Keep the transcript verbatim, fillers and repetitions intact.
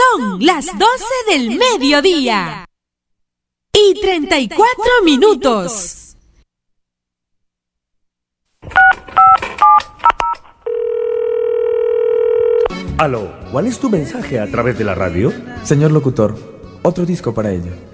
Son las doce del mediodía y treinta y cuatro minutos. Aló, ¿cuál es tu mensaje a través de la radio? Señor locutor, otro disco para ella.